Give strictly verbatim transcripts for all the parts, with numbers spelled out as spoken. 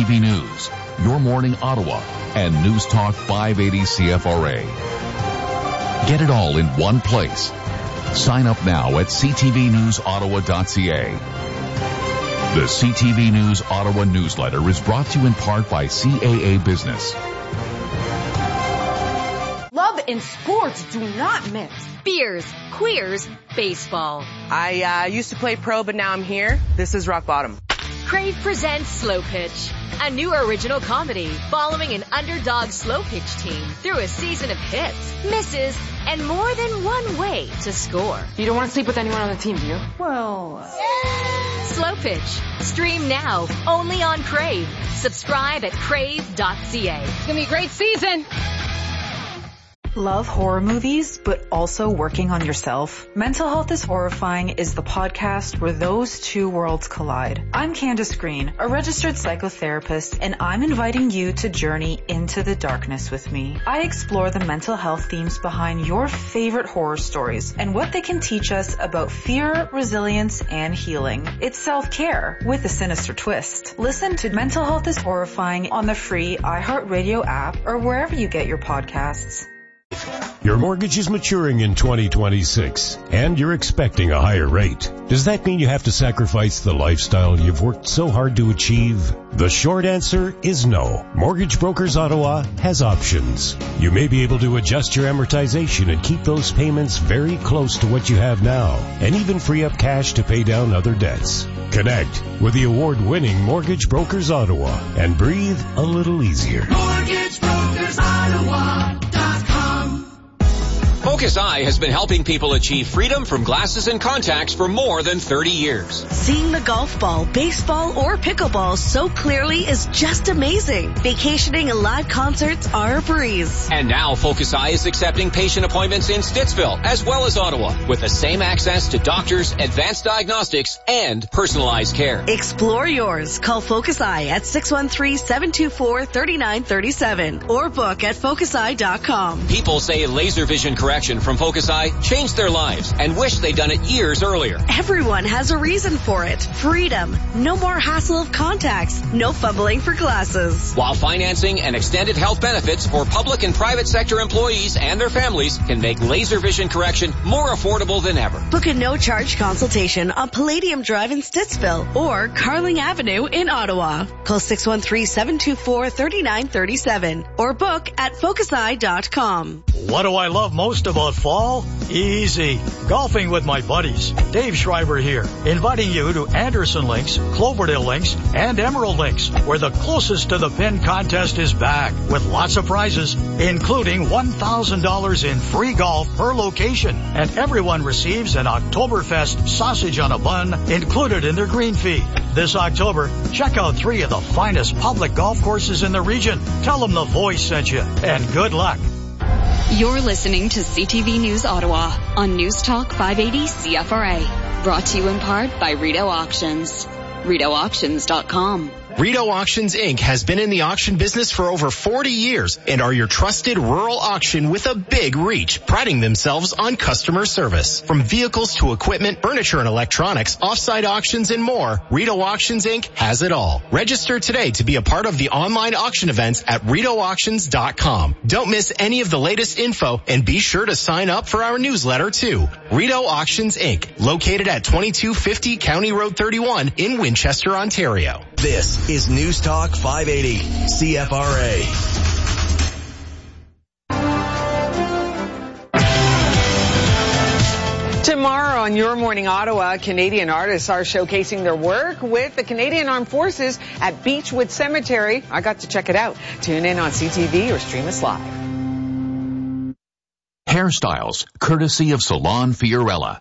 V News, Your Morning Ottawa, and News Talk five eighty C F R A. Get it all in one place. Sign up now at c t v news ottawa dot c a. The C T V News Ottawa newsletter is brought to you in part by C A A Business. Love and sports do not mix. Beers, queers, baseball. I uh, used to play pro, but now I'm here. This is rock bottom. Crave presents Slow Pitch, a new original comedy following an underdog slow pitch team through a season of hits, misses, and more than one way to score. You don't want to sleep with anyone on the team, do you? Well... Yeah. Slow Pitch. Stream now, only on Crave. Subscribe at crave dot c a. It's going to be a great season. Love horror movies, but also working on yourself? Mental Health is Horrifying is the podcast where those two worlds collide. I'm Candace Green, a registered psychotherapist, and I'm inviting you to journey into the darkness with me. I explore the mental health themes behind your favorite horror stories and what they can teach us about fear, resilience, and healing. It's self-care with a sinister twist. Listen to Mental Health is Horrifying on the free iHeartRadio app or wherever you get your podcasts. Your mortgage is maturing in twenty twenty-six, and you're expecting a higher rate. Does that mean you have to sacrifice the lifestyle you've worked so hard to achieve? The short answer is no. Mortgage Brokers Ottawa has options. You may be able to adjust your amortization and keep those payments very close to what you have now, and even free up cash to pay down other debts. Connect with the award-winning Mortgage Brokers Ottawa and breathe a little easier. Mortgage Brokers Ottawa. Focus Eye has been helping people achieve freedom from glasses and contacts for more than thirty years. Seeing the golf ball, baseball, or pickleball so clearly is just amazing. Vacationing and live concerts are a breeze. And now Focus Eye is accepting patient appointments in Stittsville as well as Ottawa with the same access to doctors, advanced diagnostics, and personalized care. Explore yours. Call Focus Eye at six one three, seven two four, three nine three seven or book at focus eye dot com. People say laser vision correction from Focus Eye changed their lives and wish they'd done it years earlier. Everyone has a reason for it. Freedom. No more hassle of contacts. No fumbling for glasses. While financing and extended health benefits for public and private sector employees and their families can make laser vision correction more affordable than ever. Book a no-charge consultation on Palladium Drive in Stittsville or Carling Avenue in Ottawa. Call six one three, seven two four, three nine three seven or book at focus eye dot com. What do I love most about fall? Easy. Golfing with my buddies. Dave Schreiber here, inviting you to Anderson Links, Cloverdale Links, and Emerald Links, where the closest to the pin contest is back with lots of prizes, including one thousand dollars in free golf per location. And everyone receives an Oktoberfest sausage on a bun included in their green fee. This October, check out three of the finest public golf courses in the region. Tell them the voice sent you, and good luck. You're listening to C T V News Ottawa on News Talk five eighty C F R A. Brought to you in part by Rideau Auctions. Rideau Auctions dot com. Rideau Auctions, Incorporated has been in the auction business for over forty years and are your trusted rural auction with a big reach, priding themselves on customer service. From vehicles to equipment, furniture and electronics, offsite auctions and more, Rideau Auctions, Incorporated has it all. Register today to be a part of the online auction events at Rideau Auctions dot com. Don't miss any of the latest info and be sure to sign up for our newsletter too. Rideau Auctions, Incorporated, located at twenty-two fifty County Road thirty-one in Winchester, Ontario. This is News Talk five eighty C F R A. Tomorrow on Your Morning Ottawa, Canadian artists are showcasing their work with the Canadian Armed Forces at Beechwood Cemetery. I got to check it out. Tune in on C T V or stream us live. Hairstyles, courtesy of Salon Fiorella.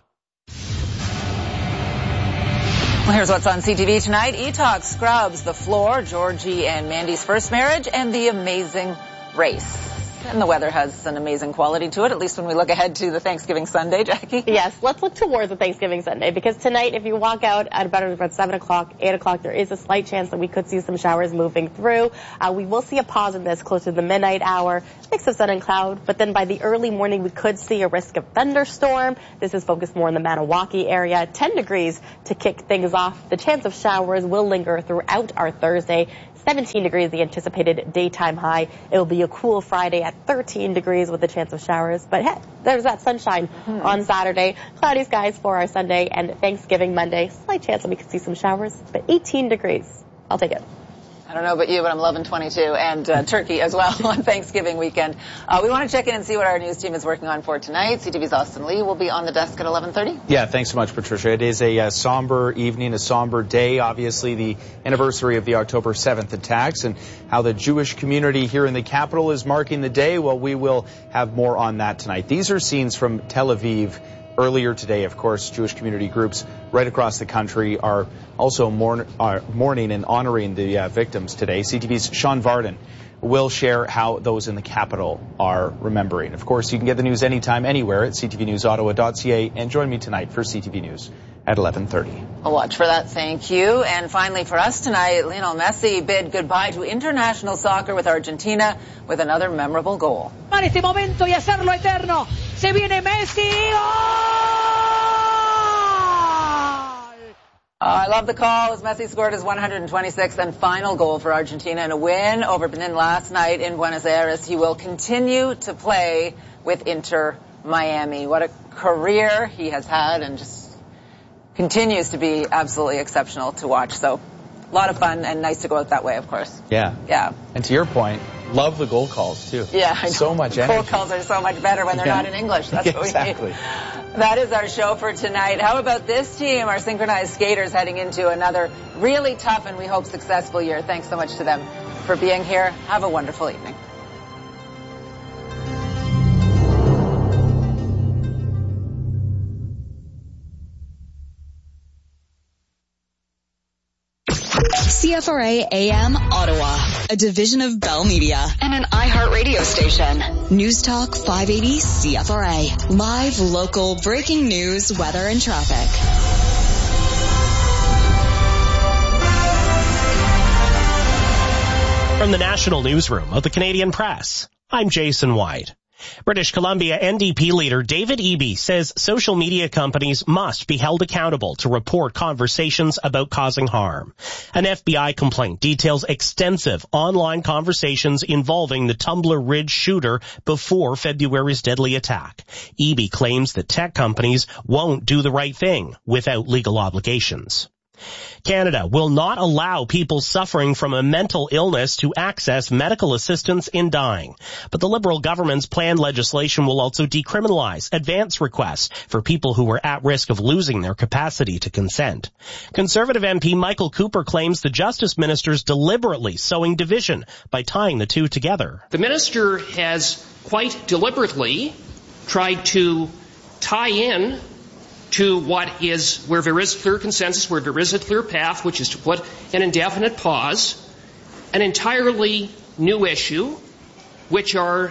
Well, here's what's on C T V tonight. E-Talk scrubs the floor, Georgie and Mandy's first marriage, and The Amazing Race. And the weather has an amazing quality to it, at least when we look ahead to the Thanksgiving Sunday, Jackie. Yes, let's look towards the Thanksgiving Sunday, because tonight, if you walk out at about, about seven o'clock, eight o'clock, there is a slight chance that we could see some showers moving through. Uh, we will see a pause in this closer to the midnight hour, mix of sun and cloud, but then by the early morning, we could see a risk of thunderstorm. This is focused more in the Maniwaki area. ten degrees to kick things off. The chance of showers will linger throughout our Thursday. seventeen degrees, the anticipated daytime high. It will be a cool Friday at thirteen degrees with a chance of showers. But hey, there's that sunshine hmm. on Saturday. Cloudy skies for our Sunday and Thanksgiving Monday. Slight chance that we could see some showers, but eighteen degrees. I'll take it. I don't know about you, but I'm loving twenty-two and uh, turkey as well on Thanksgiving weekend. Uh, we want to check in and see what our news team is working on for tonight. C T V's Austin Lee will be on the desk at eleven thirty. Yeah, thanks so much, Patricia. It is a uh, somber evening, a somber day. Obviously, the anniversary of the October seventh attacks and how the Jewish community here in the capital is marking the day. Well, we will have more on that tonight. These are scenes from Tel Aviv. Earlier today, of course, Jewish community groups right across the country are also mourn, are mourning and honoring the uh, victims today. C T V's Sean Varden will share how those in the capital are remembering. Of course, you can get the news anytime, anywhere at c t v news ottawa dot c a, and join me tonight for C T V News at eleven thirty. I'll watch for that. Thank you. And finally for us tonight, Lionel Messi bid goodbye to international soccer with Argentina with another memorable goal. Para este momento y hacerlo eterno. Se viene Messi. Oh, I love the call as Messi scored his one hundred twenty-sixth and final goal for Argentina in a win over Benin last night in Buenos Aires. He will continue to play with Inter Miami. What a career he has had and just continues to be absolutely exceptional to watch. So a lot of fun and nice to go out that way, of course. Yeah. Yeah. And to your point, love the goal calls, too. Yeah, I know. So much energy. Goal calls are so much better when they're yeah. not in English. That's what exactly. we need. That is our show for tonight. How about this team, our synchronized skaters, heading into another really tough and we hope successful year. Thanks so much to them for being here. Have a wonderful evening. C F R A A M Ottawa, a division of Bell Media and an iHeart radio station. News Talk five eighty C F R A. Live, local, breaking news, weather, and traffic. From the National Newsroom of the Canadian Press, I'm Jason White. British Columbia N D P leader David Eby says social media companies must be held accountable to report conversations about causing harm. An F B I complaint details extensive online conversations involving the Tumbler Ridge shooter before February's deadly attack. Eby claims that tech companies won't do the right thing without legal obligations. Canada will not allow people suffering from a mental illness to access medical assistance in dying. But the Liberal government's planned legislation will also decriminalize advance requests for people who are at risk of losing their capacity to consent. Conservative M P Michael Cooper claims the Justice Minister's deliberately sowing division by tying the two together. The Minister has quite deliberately tried to tie in to what is, where there is clear consensus, where there is a clear path, which is to put an indefinite pause, an entirely new issue, which are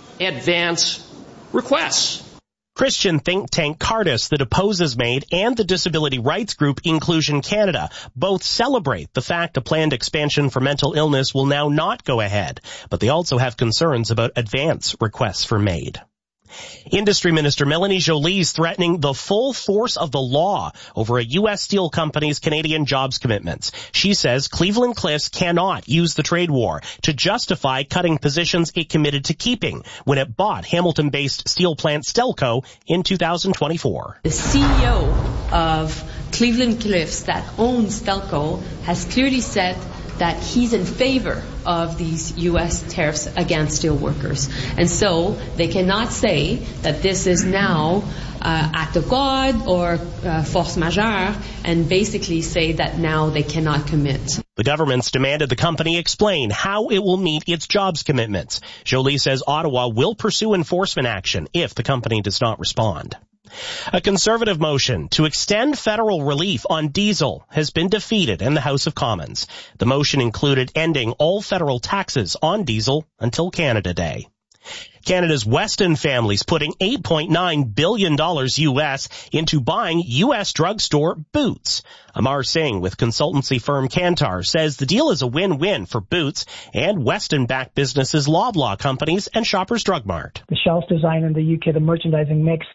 advance requests. Christian think tank Cardis that opposes MAID and the disability rights group Inclusion Canada both celebrate the fact a planned expansion for mental illness will now not go ahead, but they also have concerns about advance requests for MAID. Industry Minister Melanie Joly is threatening the full force of the law over a U S steel company's Canadian jobs commitments. She says Cleveland-Cliffs cannot use the trade war to justify cutting positions it committed to keeping when it bought Hamilton-based steel plant Stelco in two thousand twenty-four. The C E O of Cleveland-Cliffs that owns Stelco has clearly said that he's in favor of these U S tariffs against steel workers. And so they cannot say that this is now uh, act of God or uh, force majeure and basically say that now they cannot commit. The government's demanded the company explain how it will meet its jobs commitments. Joly says Ottawa will pursue enforcement action if the company does not respond. A Conservative motion to extend federal relief on diesel has been defeated in the House of Commons. The motion included ending all federal taxes on diesel until Canada Day. Canada's Weston family's putting eight point nine billion dollars U S into buying U S drugstore Boots. Amar Singh with consultancy firm Kantar says the deal is a win-win for Boots and Weston-backed businesses Loblaw Companies and Shoppers Drug Mart. The shelf design in the U K, the merchandising mix,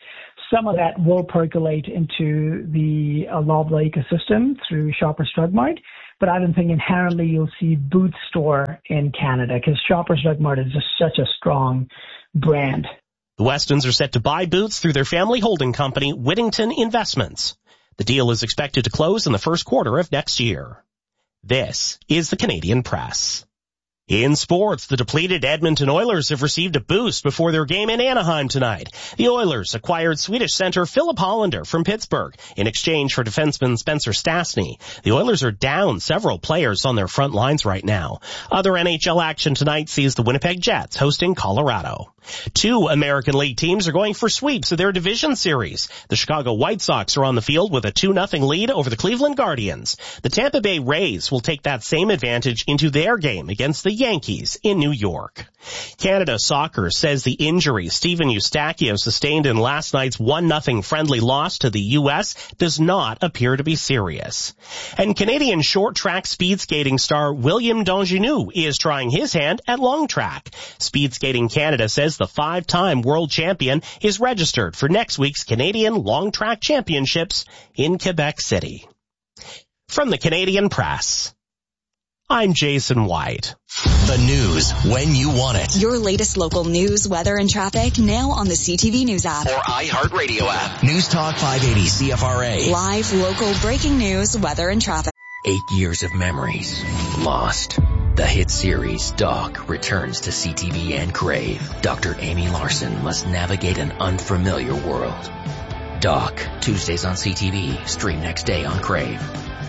some of that will percolate into the uh, Loblaw ecosystem through Shoppers Drug Mart, but I don't think inherently you'll see Boots store in Canada because Shoppers Drug Mart is just such a strong brand. The Westons are set to buy Boots through their family holding company, Whittington Investments. The deal is expected to close in the first quarter of next year. This is the Canadian Press. In sports, the depleted Edmonton Oilers have received a boost before their game in Anaheim tonight. The Oilers acquired Swedish center Philip Hollander from Pittsburgh in exchange for defenseman Spencer Stastny. The Oilers are down several players on their front lines right now. Other N H L action tonight sees the Winnipeg Jets hosting Colorado. Two American League teams are going for sweeps of their division series. The Chicago White Sox are on the field with a two nothing lead over the Cleveland Guardians. The Tampa Bay Rays will take that same advantage into their game against the Yankees in New York. Canada Soccer says the injury Steven Eustachio sustained in last night's one nothing friendly loss to the U S does not appear to be serious. And Canadian short track speed skating star William Dongenou is trying his hand at long track. Speed Skating Canada says the five-time world champion is registered for next week's Canadian Long Track Championships in Quebec City. From the Canadian Press, I'm Jason White. The news when you want it. Your latest local news, weather, and traffic now on the C T V News app. Or iHeartRadio app. News Talk five eighty C F R A. Live, local, breaking news, weather, and traffic. Eight years of memories lost. The hit series Doc returns to C T V and Crave. Doctor Amy Larson must navigate an unfamiliar world. Doc, Tuesdays on C T V, stream next day on Crave.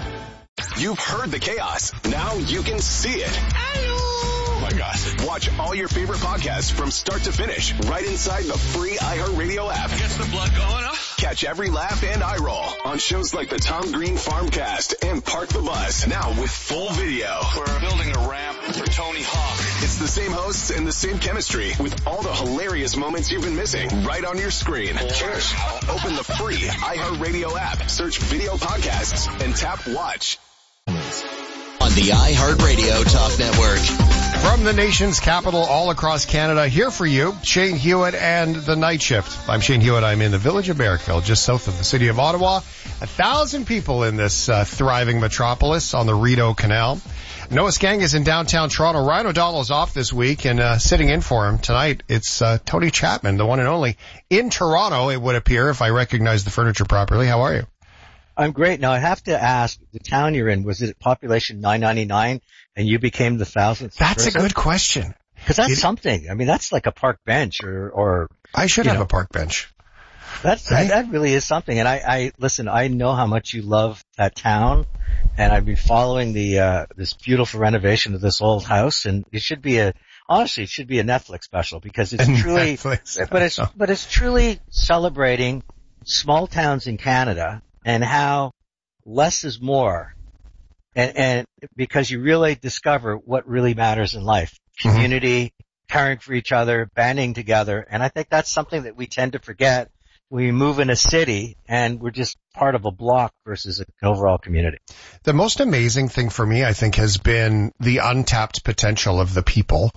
You've heard the chaos. Now you can see it. Oh my gosh. Watch all your favorite podcasts from start to finish right inside the free iHeartRadio app. Gets the blood going up. Catch every laugh and eye roll on shows like the Tom Green Farmcast and Park the Bus. Now with full video. We're building a ramp for Tony Hawk. It's the same hosts and the same chemistry with all the hilarious moments you've been missing right on your screen. Cheers. Open the free iHeartRadio app, search video podcasts, and tap watch. On the iHeartRadio Talk Network. From the nation's capital all across Canada, here for you, Shane Hewitt and the Night Shift. I'm Shane Hewitt. I'm in the village of Merrickville, just south of the city of Ottawa. A thousand people in this uh, thriving metropolis on the Rideau Canal. Noah Skang is in downtown Toronto. Ryan O'Donnell is off this week, and uh, sitting in for him tonight, it's uh, Tony Chapman, the one and only, in Toronto, it would appear, if I recognize the furniture properly. How are you? I'm great. Now, I have to ask, the town you're in, was it population nine ninety-nine and you became the thousandth That's person? a good question. Because that's it, something. I mean, that's like a park bench or... or I should have know, a park bench. That's right? That really is something. And I, I, listen, I know how much you love that town, and I've been following the, uh, this beautiful renovation of this old house, and it should be a, honestly, it should be a Netflix special because it's a truly, Netflix. but it's, but it's truly celebrating small towns in Canada and how less is more, and, and because you really discover what really matters in life. Community, mm-hmm. caring for each other, banding together, and I think that's something that we tend to forget when we move in a city and we're just part of a block versus an overall community. The most amazing thing for me, I think, has been the untapped potential of the people.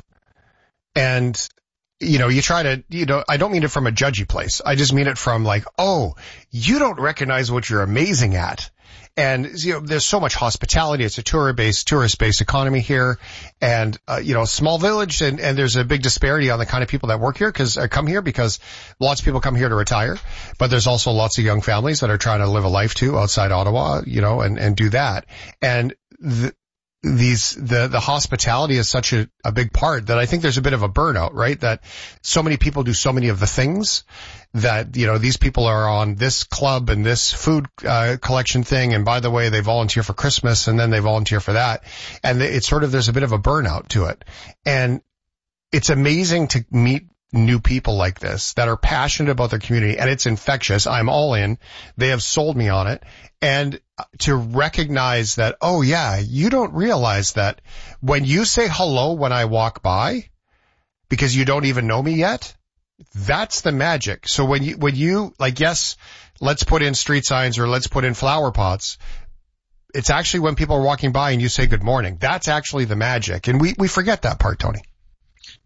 And you know, you try to, you know, I don't mean it from a judgy place. I just mean it from like, oh, you don't recognize what you're amazing at. And, you know, there's so much hospitality. It's a tourist-based, tourist-based economy here. And, uh, you know, small village, and, and there's a big disparity on the kind of people that work here, because, uh, come here because lots of people come here to retire. But there's also lots of young families that are trying to live a life too outside Ottawa, you know, and, and do that. And the, these, the, the hospitality is such a, a big part that I think there's a bit of a burnout, right? That so many people do so many of the things that, you know, these people are on this club and this food, uh, collection thing. And by the way, they volunteer for Christmas and then they volunteer for that. And it's sort of, there's a bit of a burnout to it. And it's amazing to meet new people like this that are passionate about their community, and it's infectious. I'm all in. They have sold me on it. And to recognize that, oh yeah, you don't realize that when you say hello when I walk by, because you don't even know me yet, that's the magic. So when you, when you, like, yes, let's put in street signs or let's put in flower pots. It's actually when people are walking by and you say good morning. That's actually the magic. And we, we forget that part, Tony.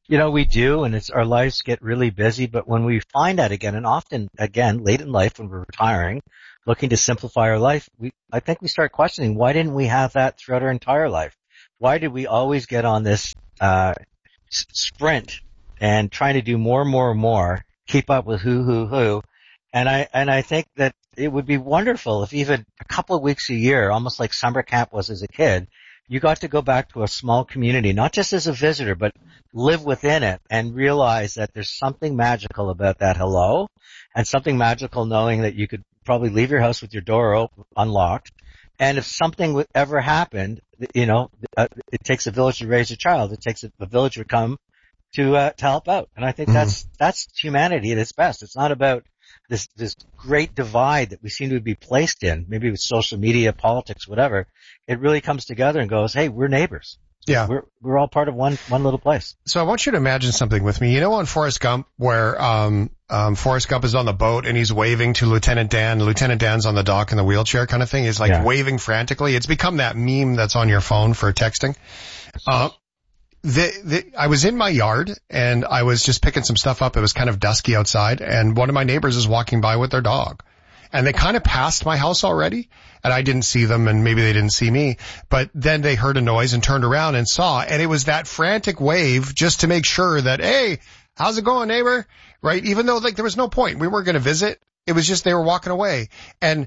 You know, we do, and it's our lives get really busy, but when we find that again, and often, again, late in life when we're retiring, looking to simplify our life, we, I think we start questioning, why didn't we have that throughout our entire life? Why did we always get on this, uh, s- sprint and trying to do more and more and more, keep up with who, who, who? And I, and I think that it would be wonderful if even a couple of weeks a year, almost like summer camp was as a kid, you got to go back to a small community, not just as a visitor, but live within it and realize that there's something magical about that hello, and something magical knowing that you could probably leave your house with your door open, unlocked. And if something would ever happened, you know, uh, it takes a village to raise a child. It takes a, a village to come to, uh, to help out. And I think mm-hmm. that's, that's humanity at its best. It's not about this, this great divide that we seem to be placed in, maybe with social media, politics, whatever. It really comes together and goes, hey, we're neighbors. Yeah. We're, we're all part of one, one little place. So I want you to imagine something with me. You know on Forrest Gump where, um, um, Forrest Gump is on the boat and he's waving to Lieutenant Dan. Lieutenant Dan's on the dock in the wheelchair kind of thing. He's like yeah. waving frantically. It's become that meme that's on your phone for texting. Uh, the, the, I was in my yard and I was just picking some stuff up. It was kind of dusky outside and one of my neighbors is walking by with their dog. And they kind of passed my house already, and I didn't see them, and maybe they didn't see me. But then they heard a noise and turned around and saw, and it was that frantic wave just to make sure that, hey, how's it going, neighbor? Right? Even though, like, there was no point. We weren't going to visit. It was just they were walking away. And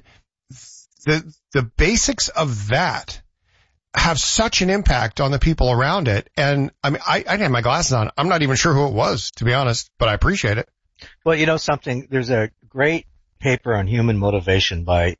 the the basics of that have such an impact on the people around it. And, I mean, I, I didn't have my glasses on. I'm not even sure who it was, to be honest, but I appreciate it. Well, you know something? There's a great paper on human motivation by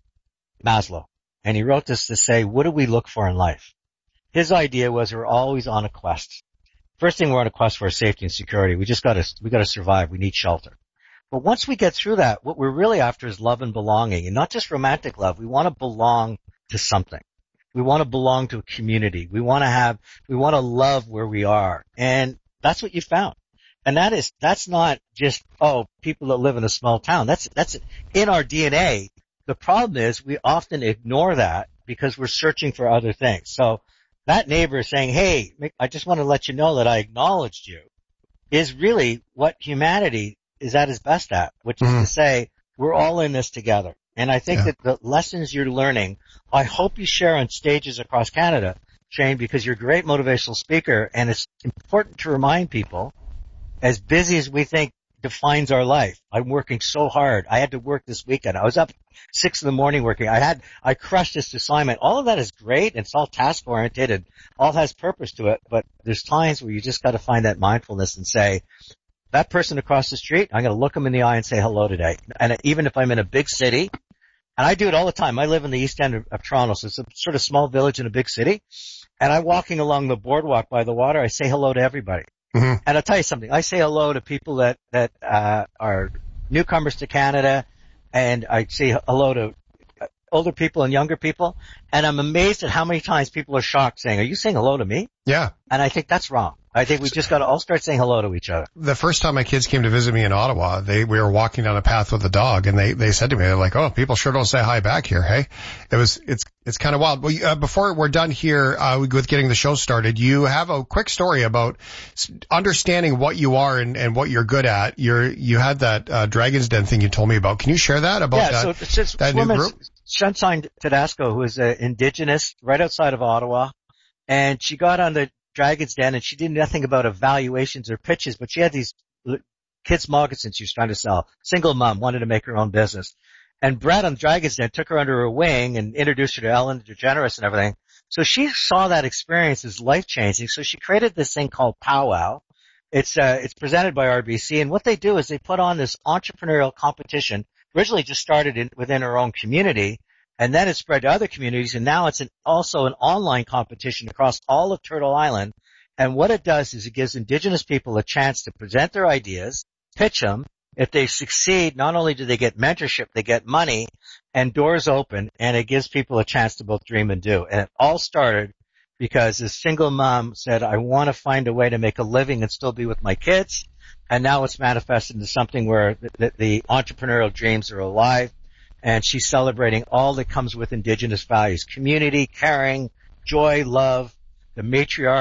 Maslow. And he wrote this to say, what do we look for in life? His idea was we're always on a quest. First thing we're on a quest for is safety and security. We just gotta, we gotta survive. We need shelter. But once we get through that, what we're really after is love and belonging. And not just romantic love. We want to belong to something. We want to belong to a community. We want to have, we want to love where we are. And that's what you found. And that is, that's not just, oh, people that live in a small town. That's, that's in our D N A. The problem is we often ignore that because we're searching for other things. So that neighbor is saying, hey, I just want to let you know that I acknowledged you, is really what humanity is at its best at, which is mm-hmm. to say, we're all in this together. And I think yeah. that the lessons you're learning, I hope you share on stages across Canada, Shane, because you're a great motivational speaker, and it's important to remind people, as busy as we think defines our life. I'm working so hard. I had to work this weekend. I was up six in the morning working. I had, I crushed this assignment. All of that is great. It's all task oriented and all has purpose to it. But there's times where you just got to find that mindfulness and say, that person across the street, I'm going to look them in the eye and say hello today. And even if I'm in a big city, and I do it all the time. I live in the east end of, of Toronto, so it's a sort of small village in a big city. And I'm walking along the boardwalk by the water. I say hello to everybody. Mm-hmm. And I'll tell you something. I say hello to people that, that, uh, are newcomers to Canada, and I say hello to older people and younger people, and I'm amazed at how many times people are shocked saying, are you saying hello to me? Yeah. And I think that's wrong. I think we just got to all start saying hello to each other. The first time my kids came to visit me in Ottawa, they we were walking down a path with a dog, and they they said to me, they're like, "Oh, people sure don't say hi back here." Hey, it was it's it's kind of wild. Well, uh, before we're done here uh, with getting the show started, you have a quick story about understanding what you are and, and what you're good at. You're you had that uh, Dragon's Den thing you told me about. Can you share that about yeah, that? So it's just that new group? Sunshine Tedesco, who is an Indigenous right outside of Ottawa, and she got on the Dragon's Den, and she did nothing about evaluations or pitches, but she had these kids' moccasins she was trying to sell. Single mom, wanted to make her own business. And Brett on Dragon's Den took her under her wing and introduced her to Ellen DeGeneres and everything. So she saw that experience as life-changing. So she created this thing called Powwow. It's, uh, it's presented by R B C, and what they do is they put on this entrepreneurial competition. Originally just started in, within her own community, and then it spread to other communities, and now it's an, also an online competition across all of Turtle Island. And what it does is it gives Indigenous people a chance to present their ideas, pitch them. If they succeed, not only do they get mentorship, they get money, and doors open, and it gives people a chance to both dream and do. And it all started because this single mom said, I want to find a way to make a living and still be with my kids. And now it's manifested into something where the, the, the entrepreneurial dreams are alive. And she's celebrating all that comes with Indigenous values: community, caring, joy, love, the matriarch,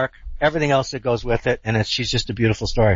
everything else that goes with it, and it's, she's just a beautiful story.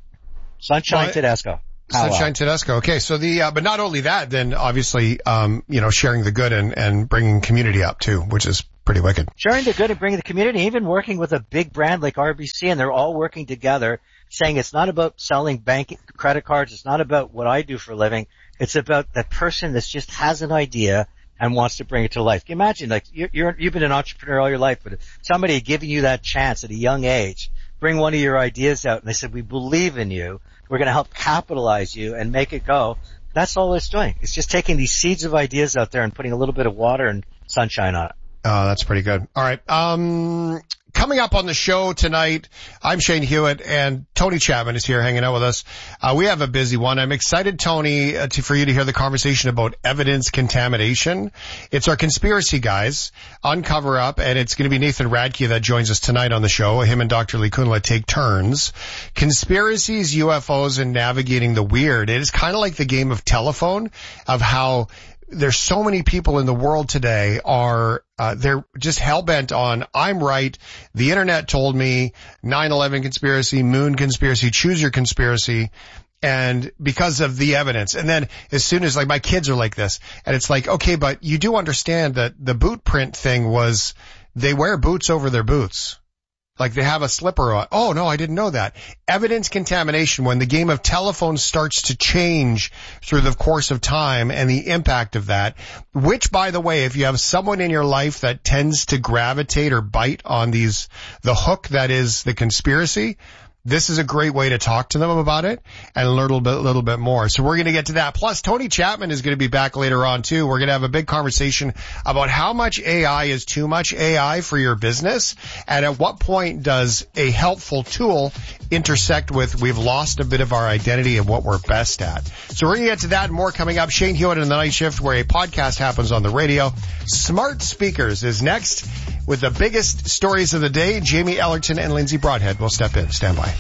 Sunshine Well, Tedesco. Sunshine Tedesco. Okay, so the uh, but not only that, then obviously, um, you know, sharing the good and and bringing community up too, which is pretty wicked. Sharing the good and bringing the community, even working with a big brand like R B C, and they're all working together, saying it's not about selling bank credit cards, it's not about what I do for a living, it's about that person that just has an idea and wants to bring it to life. Can you imagine, like, you're, you're you've been an entrepreneur all your life, but somebody giving you that chance at a young age, bring one of your ideas out, and they said, we believe in you. We're going to help capitalize you and make it go. That's all it's doing. It's just taking these seeds of ideas out there and putting a little bit of water and sunshine on it. Oh, that's pretty good. All right. Um, coming up on the show tonight, I'm Shane Hewitt, and Tony Chapman is here hanging out with us. Uh, we have a busy one. I'm excited, Tony, uh, to, for you to hear the conversation about evidence contamination. It's our conspiracy guys on Cover Up, and it's going to be Nathan Radke that joins us tonight on the show. Him and Doctor Lee Kunla take turns. Conspiracies, U F Os, and navigating the weird. It is kind of like the game of telephone, of how there's so many people in the world today are, uh, they're just hell-bent on, I'm right, the internet told me, nine eleven conspiracy, moon conspiracy, choose your conspiracy, and because of the evidence. And then as soon as, like, my kids are like this, and it's like, okay, but you do understand that the boot print thing was, they wear boots over their boots. Like they have a slipper on. Oh, no, I didn't know that. Evidence contamination, when the game of telephone starts to change through the course of time and the impact of that, which, by the way, if you have someone in your life that tends to gravitate or bite on these, the hook that is the conspiracy, this is a great way to talk to them about it and learn a little bit, little bit more. So we're going to get to that. Plus, Tony Chapman is going to be back later on too. We're going to have a big conversation about how much A I is too much A I for your business, and at what point does a helpful tool intersect with we've lost a bit of our identity and what we're best at. So we're going to get to that and more coming up. Shane Hewitt in the Night Shift, where a podcast happens on the radio. Smart Speakers is next with the biggest stories of the day. Jamie Ellerton and Lindsay Broadhead will step in. Stand by.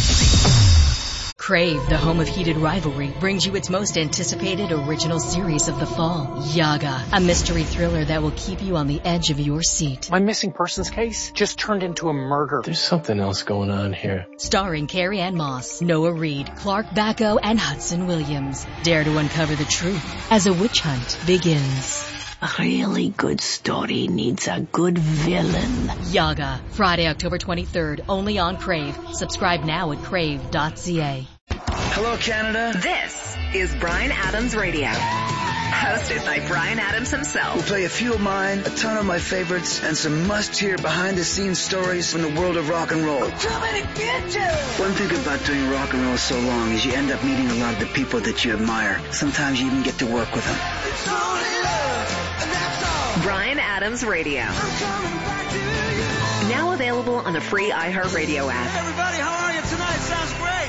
Crave, the home of heated rivalry, brings you its most anticipated original series of the fall, Yaga, a mystery thriller that will keep you on the edge of your seat. My missing persons case just turned into a murder. There's something else going on here. Starring Carrie Ann Moss, Noah Reid, Clark Bacco, and Hudson Williams. Dare to uncover the truth as a witch hunt begins. A really good story needs a good villain. Yaga, Friday, October twenty-third, only on Crave. Subscribe now at crave dot c a. Hello, Canada. This is Bryan Adams Radio. Hosted by Bryan Adams himself. We'll play a few of mine, a ton of my favorites, and some must-hear behind-the-scenes stories from the world of rock and roll. I'm coming to get you! One thing about doing rock and roll so long is you end up meeting a lot of the people that you admire. Sometimes you even get to work with them. It's only love, and that's all. Bryan Adams Radio. I'm coming back to you. Now available on the free iHeartRadio app. Hey, everybody, how are you tonight? Sounds great.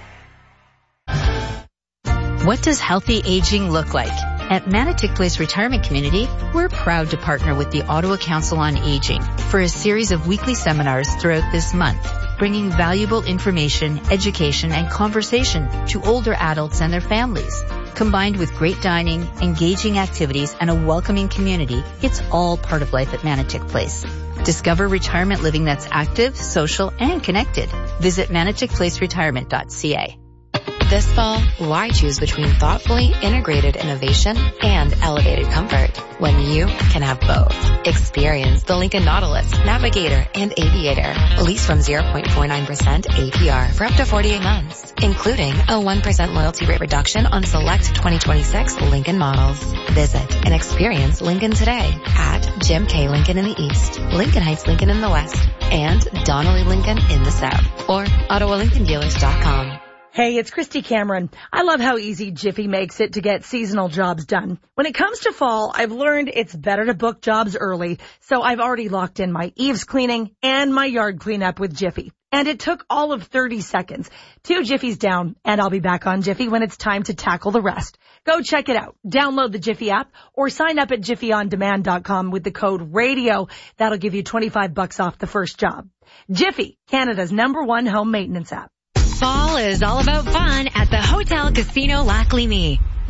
What does healthy aging look like? At Manotick Place Retirement Community, we're proud to partner with the Ottawa Council on Aging for a series of weekly seminars throughout this month, bringing valuable information, education, and conversation to older adults and their families. Combined with great dining, engaging activities, and a welcoming community, it's all part of life at Manotick Place. Discover retirement living that's active, social, and connected. Visit manotick place retirement dot c a. This fall, why choose between thoughtfully integrated innovation and elevated comfort when you can have both? Experience the Lincoln Nautilus, Navigator, and Aviator. Lease from zero point four nine percent A P R for up to forty-eight months, including a one percent loyalty rate reduction on select twenty twenty-six Lincoln models. Visit and experience Lincoln today at Jim K. Lincoln in the East, Lincoln Heights Lincoln in the West, and Donnelly Lincoln in the South, or Ottawa Lincoln Dealers dot com. Hey, it's Christy Cameron. I love how easy Jiffy makes it to get seasonal jobs done. When it comes to fall, I've learned it's better to book jobs early, so I've already locked in my eaves cleaning and my yard cleanup with Jiffy. And it took all of thirty seconds. Two Jiffies down, and I'll be back on Jiffy when it's time to tackle the rest. Go check it out. Download the Jiffy app or sign up at jiffy on demand dot com with the code RADIO. That'll give you twenty-five bucks off the first job. Jiffy, Canada's number one home maintenance app. Fall is all about fun at the Hotel Casino Lac Lévis.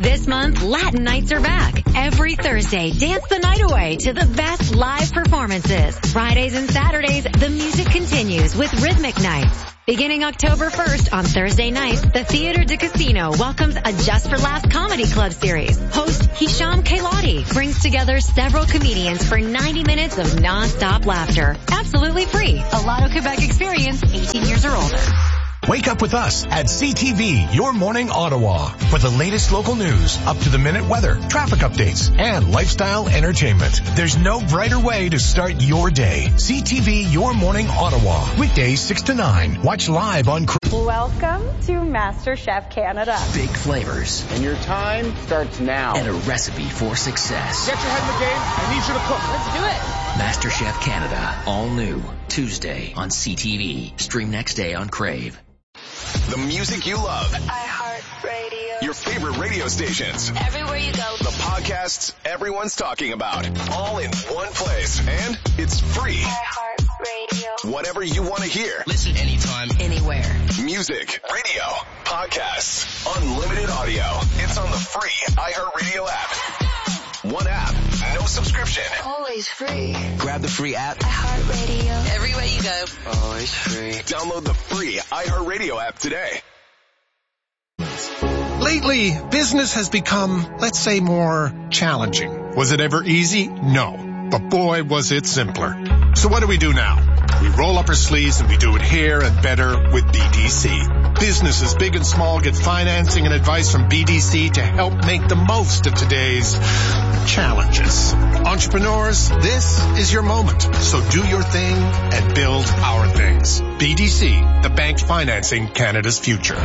This month, Latin nights are back. Every Thursday, dance the night away to the best live performances. Fridays and Saturdays, the music continues with Rhythmic Nights. Beginning October first on Thursday nights, the Theater de Casino welcomes a Just for Laughs Comedy Club series. Host Hisham Kailati brings together several comedians for ninety minutes of non-stop laughter. Absolutely free. A Lotto Quebec experience, eighteen years or older. Wake up with us at C T V, Your Morning Ottawa, for the latest local news, up-to-the-minute weather, traffic updates, and lifestyle entertainment. There's no brighter way to start your day. C T V, Your Morning Ottawa, weekdays six to nine. Watch live on... Welcome to MasterChef Canada. Big flavors. And your time starts now. And a recipe for success. Get your head in the game. I need you to cook. Let's do it. MasterChef Canada. All new. Tuesday on C T V. Stream next day on Crave. The music you love. iHeartRadio. Your favorite radio stations. Everywhere you go. The podcasts everyone's talking about. All in one place. And it's free. iHeartRadio. Whatever you want to hear. Listen anytime, anywhere. Music, radio, podcasts, unlimited audio. It's on the free iHeartRadio app. One app, no subscription. Always free. Grab the free app. iHeartRadio. Everywhere you go. Always free. Download the free iHeartRadio app today. Lately, business has become, let's say, more challenging. Was it ever easy? No. But boy, was it simpler. So what do we do now? We roll up our sleeves and we do it here and better with B D C. Businesses big and small get financing and advice from B D C to help make the most of today's challenges. Entrepreneurs, this is your moment. So do your thing and build our things. B D C, the bank financing Canada's future.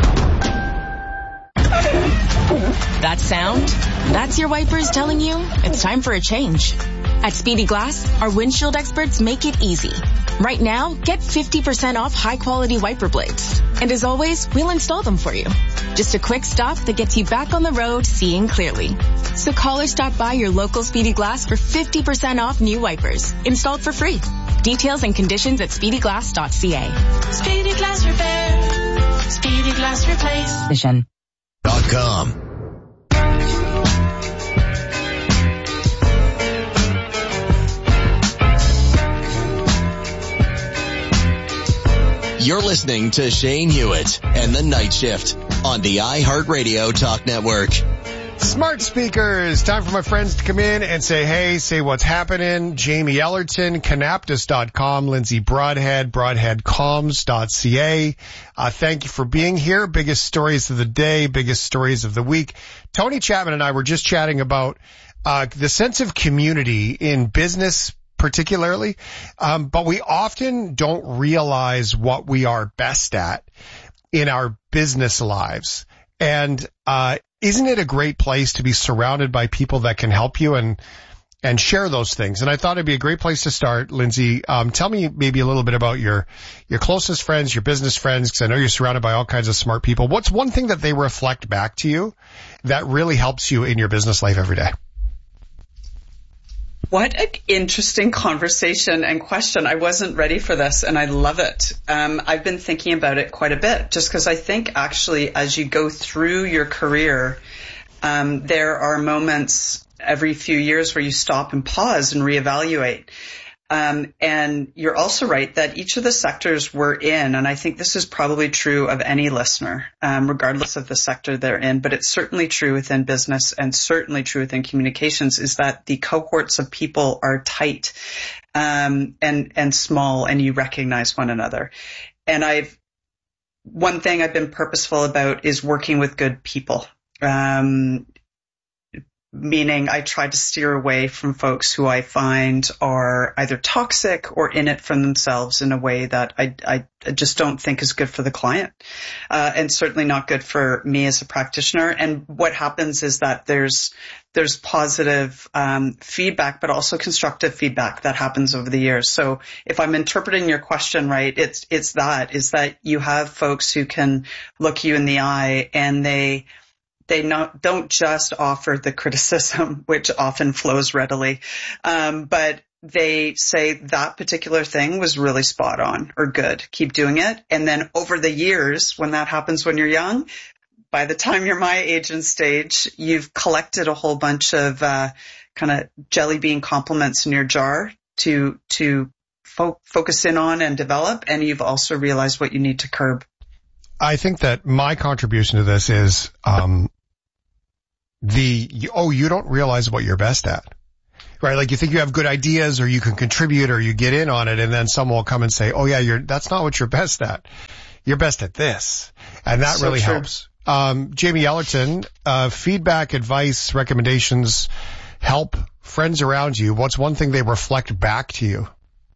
That sound? That's your wipers telling you it's time for a change. At Speedy Glass, our windshield experts make it easy. Right now, get fifty percent off high-quality wiper blades. And as always, we'll install them for you. Just a quick stop that gets you back on the road seeing clearly. So call or stop by your local Speedy Glass for fifty percent off new wipers, installed for free. Details and conditions at speedy glass dot c a. Speedy Glass Repair. Speedy Glass Replace. Vision. Dot com. You're listening to Shane Hewitt and the Night Shift on the iHeartRadio Talk Network. Smart speakers. Time for my friends to come in and say, hey, say what's happening. Jamie Ellerton, canaptus dot com, Lindsay Broadhead, broadhead comms dot c a. Uh, thank you for being here. Biggest stories of the day, biggest stories of the week. Tony Chapman and I were just chatting about uh the sense of community in business particularly, um, but we often don't realize what we are best at in our business lives. And uh isn't it a great place to be surrounded by people that can help you and and share those things? And I thought it'd be a great place to start. Lindsay, um, tell me maybe a little bit about your your closest friends, your business friends, because I know you're surrounded by all kinds of smart people. What's one thing that they reflect back to you that really helps you in your business life every day? What an interesting conversation and question. I wasn't ready for this, and I love it. Um, I've been thinking about it quite a bit, just because I think actually as you go through your career, um, there are moments every few years where you stop and pause and reevaluate. Um, and you're also right that each of the sectors we're in, and I think this is probably true of any listener, um, regardless of the sector they're in, but it's certainly true within business and certainly true within communications, is that the cohorts of people are tight, um, and, and small, and you recognize one another. And I've, one thing I've been purposeful about is working with good people. Um, Meaning I try to steer away from folks who I find are either toxic or in it for themselves in a way that I, I just don't think is good for the client, uh, and certainly not good for me as a practitioner. And what happens is that there's there's positive um, feedback, but also constructive feedback that happens over the years. So if I'm interpreting your question right, it's it's that is that you have folks who can look you in the eye and they. They not, don't just offer the criticism, which often flows readily, um, but they say that particular thing was really spot on or good. Keep doing it. And then over the years, when that happens when you're young, by the time you're my age and stage, you've collected a whole bunch of uh, kind of jelly bean compliments in your jar to to fo- focus in on and develop, and you've also realized what you need to curb. I think that my contribution to this is um, the, oh, you don't realize what you're best at. Right? Like you think you have good ideas or you can contribute or you get in on it, and then someone will come and say, oh yeah, you're, that's not what you're best at. You're best at this. And that so really true. helps. Um, Jamie Ellerton, uh, feedback, advice, recommendations, help friends around you. What's one thing they reflect back to you?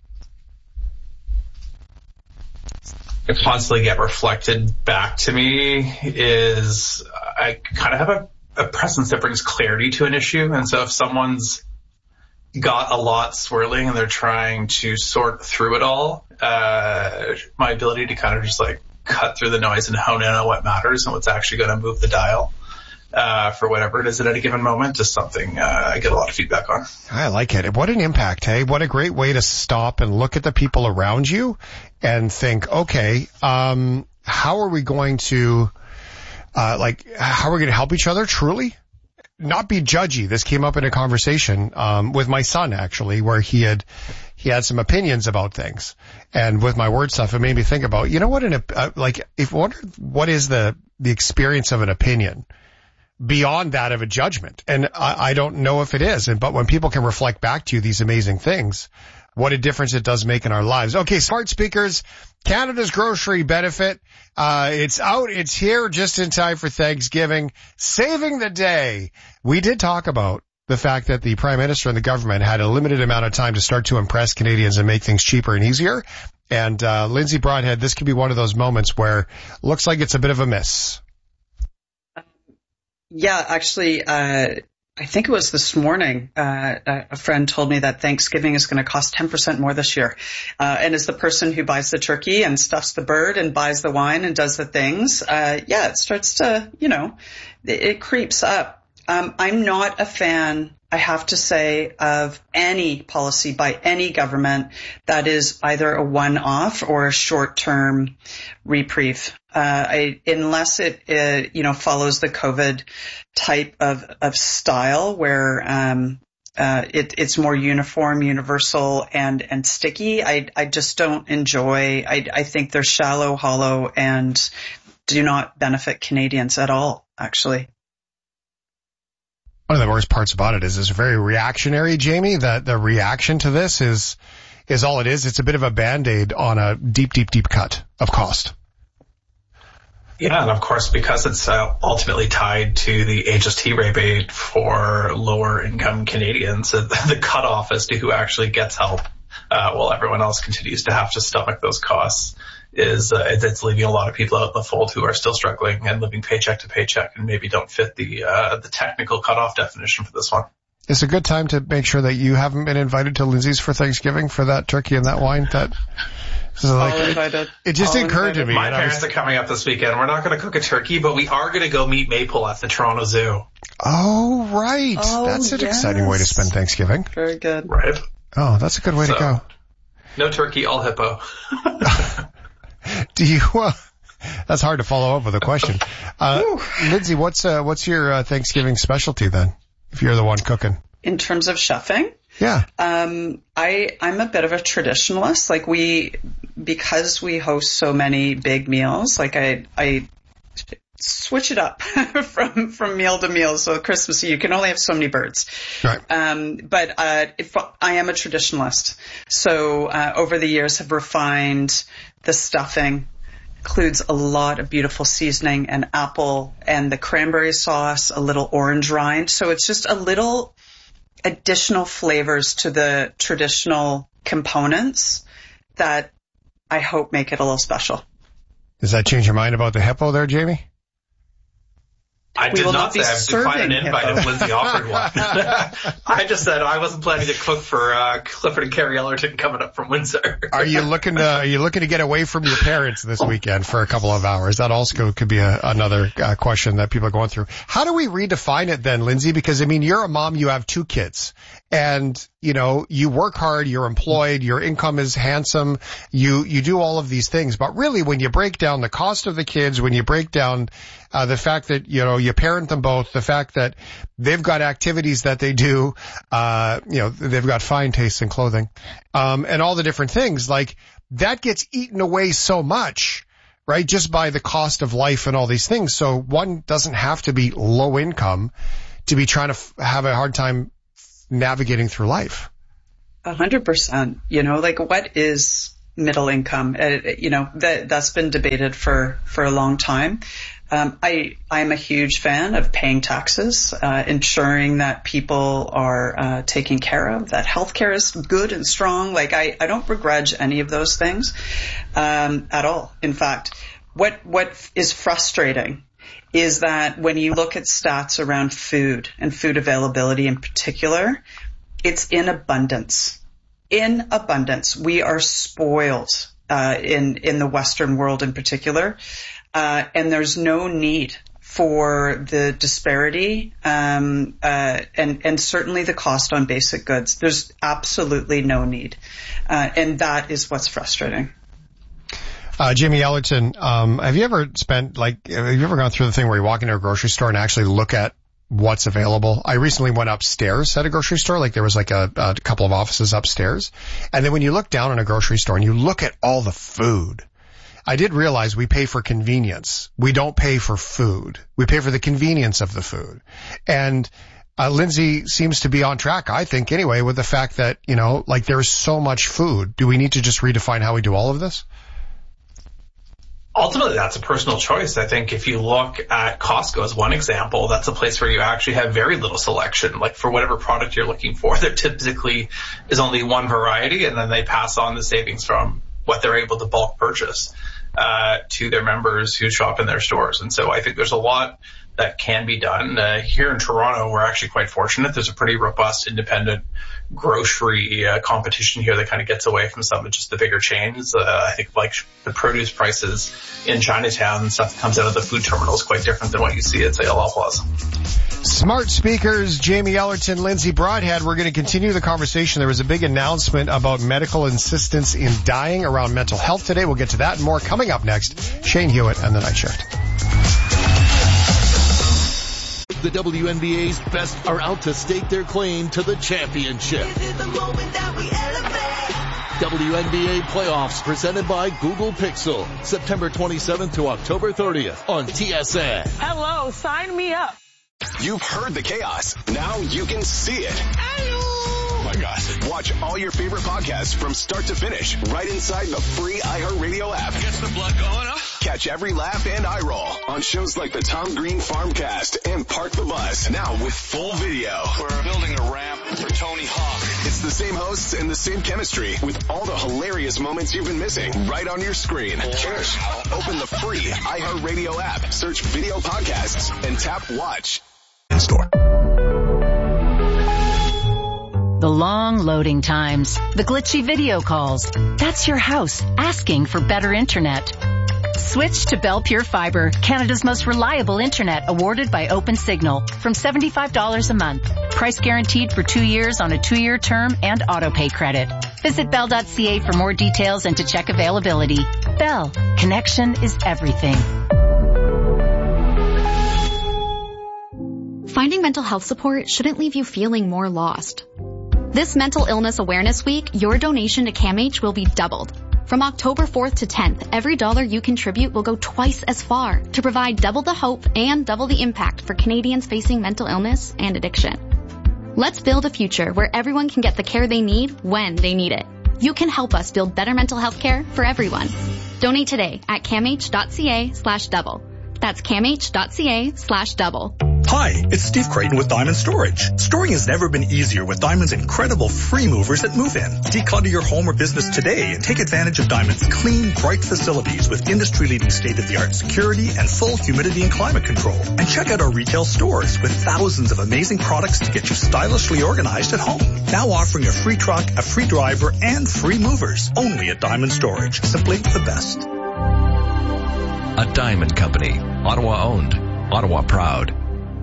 I constantly get reflected back to me is I kind of have a, a presence that brings clarity to an issue. And so if someone's got a lot swirling and they're trying to sort through it all, uh, my ability to kind of just like cut through the noise and hone in on what matters and what's actually going to move the dial uh, for whatever it is at any given moment is something uh, I get a lot of feedback on. I like it. What an impact, hey? What a great way to stop and look at the people around you and think, okay, um, how are we going to, uh, like, how are we going to help each other truly? Not be judgy. This came up in a conversation, um, with my son, actually, where he had, he had some opinions about things. And with my word stuff, it made me think about, you know what, an, uh, like, if wonder what is the, the experience of an opinion beyond that of a judgment? And I, I don't know if it is. And, but when people can reflect back to you these amazing things, what a difference it does make in our lives. Okay, smart speakers, Canada's grocery benefit. Uh, it's out. It's here just in time for Thanksgiving. Saving the day. We did talk about the fact that the Prime Minister and the government had a limited amount of time to start to impress Canadians and make things cheaper and easier. And, uh, Lindsay Broadhead, this could be one of those moments where looks like it's a bit of a miss. Yeah, actually, uh, I think it was this morning, uh, a friend told me that Thanksgiving is going to cost ten percent more this year. Uh, and as the person who buys the turkey and stuffs the bird and buys the wine and does the things, uh, yeah, it starts to, you know, it, it creeps up. Um, I'm not a fan, I have to say, of any policy by any government that is either a one-off or a short-term reprieve. Uh, I, unless it, uh, you know, follows the COVID type of, of style where, um, uh, it, it's more uniform, universal, and, and sticky. I, I just don't enjoy, I, I think they're shallow, hollow, and do not benefit Canadians at all, actually. One of the worst parts about it is it's very reactionary, Jamie, that the reaction to this is, is all it is. It's a bit of a Band-Aid on a deep, deep, deep cut of cost. Yeah, and of course, because it's uh, ultimately tied to the H S T rebate for lower income Canadians, uh, the cutoff as to who actually gets help, uh, while everyone else continues to have to stomach those costs, is uh, it's leaving a lot of people out in the fold who are still struggling and living paycheck to paycheck and maybe don't fit the uh, the technical cutoff definition for this one. It's a good time to make sure that you haven't been invited to Lindsay's for Thanksgiving for that turkey and that wine. That so like, All invited. It just All occurred invited. to me. My parents was, are coming up this weekend. We're not going to cook a turkey, but we are going to go meet Maple at the Toronto Zoo. Oh, right. Oh, that's an yes. exciting way to spend Thanksgiving. Very good. Right. Oh, that's a good way so, to go. No turkey, all hippo. Do you, uh, that's hard to follow up with a question. Uh, Lindsay, what's, uh, what's your uh, Thanksgiving specialty then, if you're the one cooking? In terms of chefing? Yeah. Um, I, I'm a bit of a traditionalist. Like we, because we host so many big meals, like I, I switch it up from, from meal to meal. So Christmas, you can only have so many birds. Right. Um, but, uh, if I am a traditionalist. So, uh, over the years have refined the stuffing, includes a lot of beautiful seasoning and apple and the cranberry sauce, a little orange rind. So it's just a little additional flavors to the traditional components that I hope make it a little special. Does that change your mind about the hippo there, Jamie? I we did will not, not be say I've declined an invite hippo. if Lindsay offered one. I just said I wasn't planning to cook for uh, Clifford and Carrie Ellerton coming up from Windsor. Are you looking to Are you looking to get away from your parents this weekend for a couple of hours? That also could be a, another uh, question that people are going through. How do we redefine it then, Lindsay? Because I mean, you're a mom, you have two kids, and you know you work hard, you're employed, your income is handsome, you you do all of these things. But really, when you break down the cost of the kids, when you break down uh, the fact that you know you parent them both, the fact that they've got activities that they do, uh, you know, they've got fine taste in clothing, um, and all the different things, like that gets eaten away so much, right? Just by the cost of life and all these things. So one doesn't have to be low income to be trying to f- have a hard time navigating through life. A hundred percent. You know, like what is middle income? Uh, you know, that, that's been debated for, for a long time. Um, I, I'm a huge fan of paying taxes, uh, ensuring that people are, uh, taken care of, that healthcare is good and strong. Like I, I don't begrudge any of those things, um, at all. In fact, what, what is frustrating is that when you look at stats around food and food availability in particular, it's in abundance. In abundance. We are spoiled, uh, in, in the Western world in particular. Uh, and there's no need for the disparity, um, uh, and, and certainly the cost on basic goods. There's absolutely no need. Uh, and that is what's frustrating. Uh, Jamie Ellerton, um, have you ever spent, like, have you ever gone through the thing where you walk into a grocery store and actually look at what's available? I recently went upstairs at a grocery store, like there was like a, a couple of offices upstairs. And then when you look down in a grocery store and you look at all the food, I did realize we pay for convenience. We don't pay for food. We pay for the convenience of the food. And uh, Lindsay seems to be on track, I think, anyway, with the fact that, you know, like there's so much food. Do we need to just redefine how we do all of this? Ultimately, that's a personal choice. I think if you look at Costco as one example, that's a place where you actually have very little selection. Like for whatever product you're looking for, there typically is only one variety, and then they pass on the savings from what they're able to bulk purchase uh to their members who shop in their stores. And so I think there's a lot that can be done. Uh, here in Toronto, we're actually quite fortunate. There's a pretty robust independent grocery uh, competition here that kind of gets away from some of just the bigger chains. Uh, I think like the produce prices in Chinatown and stuff that comes out of the food terminal is quite different than what you see at, say, L L Plaza. Smart speakers, Jamie Ellerton, Lindsay Broadhead. We're going to continue the conversation. There was a big announcement about medical assistance in dying around mental health today. We'll get to that and more coming up next. Shane Hewitt and the Night Shift. The W N B A's best are out to stake their claim to the championship. W N B A playoffs presented by Google Pixel. September twenty-seventh to October thirtieth on T S N. Hello, sign me up. You've heard the chaos. Now you can see it. Oh my gosh. Watch all your favorite podcasts from start to finish right inside the free iHeartRadio app. Gets the blood going up. Catch every laugh and eye roll on shows like the Tom Green Farmcast and Park the Bus. Now with full video. We're building a ramp for Tony Hawk. It's the same hosts and the same chemistry with all the hilarious moments you've been missing right on your screen. Cheers. Open the free iHeartRadio app, search video podcasts, and tap watch. In store. The long loading times, the glitchy video calls. That's your house asking for better internet. Switch to Bell Pure Fiber, Canada's most reliable internet, awarded by OpenSignal, from seventy-five dollars a month. Price guaranteed for two years on a two-year term and auto-pay credit. Visit bell dot c a for more details and to check availability. Bell, connection is everything. Finding mental health support shouldn't leave you feeling more lost. This Mental Illness Awareness Week, your donation to CAMH will be doubled. From October fourth to tenth, every dollar you contribute will go twice as far to provide double the hope and double the impact for Canadians facing mental illness and addiction. Let's build a future where everyone can get the care they need when they need it. You can help us build better mental health care for everyone. Donate today at camh dot c a slash double. That's camh dot c a slash double. Hi, it's Steve Creighton with Diamond Storage. Storing has never been easier with Diamond's incredible free movers at Move In. Declutter your home or business today and take advantage of Diamond's clean, bright facilities with industry-leading state-of-the-art security and full humidity and climate control. And check out our retail stores with thousands of amazing products to get you stylishly organized at home. Now offering a free truck, a free driver, and free movers. Only at Diamond Storage. Simply the best. A Diamond Company. Ottawa owned. Ottawa proud.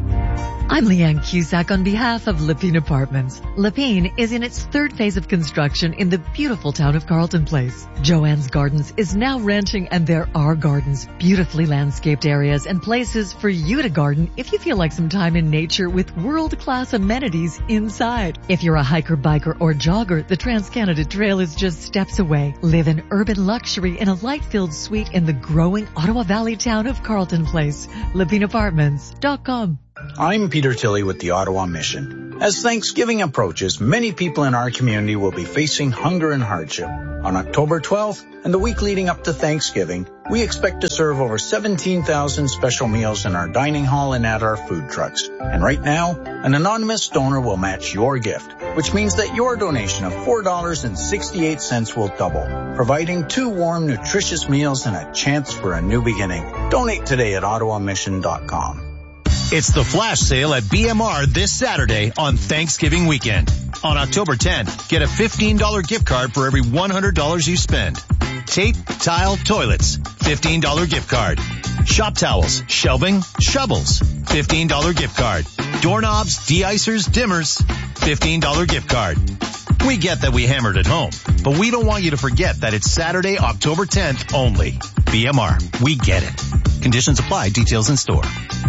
I'm Leanne Cusack on behalf of Lepine Apartments. Lepine is in its third phase of construction in the beautiful town of Carleton Place. Joanne's Gardens is now renting, and there are gardens, beautifully landscaped areas, and places for you to garden if you feel like some time in nature with world-class amenities inside. If you're a hiker, biker, or jogger, the Trans-Canada Trail is just steps away. Live in urban luxury in a light-filled suite in the growing Ottawa Valley town of Carleton Place. Lepine Apartments dot com. I'm Peter Tilley with the Ottawa Mission. As Thanksgiving approaches, many people in our community will be facing hunger and hardship. On October twelfth and the week leading up to Thanksgiving, we expect to serve over seventeen thousand special meals in our dining hall and at our food trucks. And right now, an anonymous donor will match your gift, which means that your donation of four dollars and sixty-eight cents will double, providing two warm, nutritious meals and a chance for a new beginning. Donate today at ottawa mission dot com. It's the flash sale at B M R this Saturday on Thanksgiving weekend. On October tenth, get a fifteen dollars gift card for every one hundred dollars you spend. Tape, tile, toilets, fifteen dollars gift card. Shop towels, shelving, shovels, fifteen dollars gift card. Doorknobs, de-icers, dimmers, fifteen dollars gift card. We get that we hammered at home, but we don't want you to forget that it's Saturday, October tenth only. B M R, we get it. Conditions apply, details in store.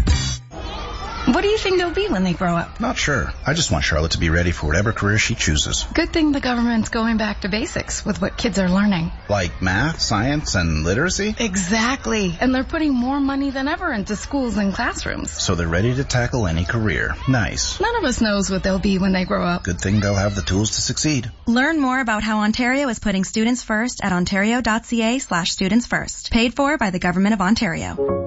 What do you think they'll be when they grow up? Not sure. I just want Charlotte to be ready for whatever career she chooses. Good thing the government's going back to basics with what kids are learning. Like math, science, and literacy? Exactly. And they're putting more money than ever into schools and classrooms. So they're ready to tackle any career. Nice. None of us knows what they'll be when they grow up. Good thing they'll have the tools to succeed. Learn more about how Ontario is putting students first at ontario.ca slash students first. Paid for by the Government of Ontario.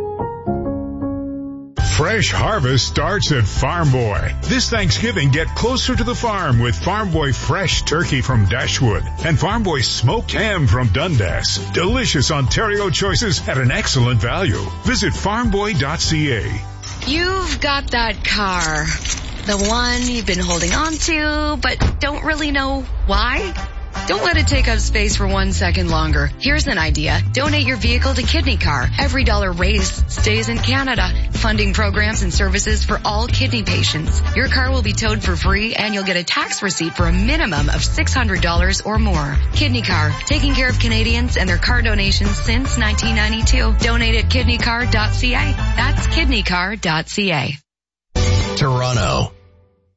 Fresh harvest starts at Farm Boy. This Thanksgiving, get closer to the farm with Farm Boy fresh turkey from Dashwood and Farm Boy smoked ham from Dundas. Delicious Ontario choices at an excellent value. Visit farm boy dot c a. You've got that car. The one you've been holding on to, but don't really know why? Don't let it take up space for one second longer. Here's an idea. Donate your vehicle to Kidney Car. Every dollar raised stays in Canada, funding programs and services for all kidney patients. Your car will be towed for free, and you'll get a tax receipt for a minimum of six hundred dollars or more. Kidney Car, taking care of Canadians and their car donations since nineteen ninety-two. Donate at kidney car dot c a. That's kidney car dot c a. Toronto.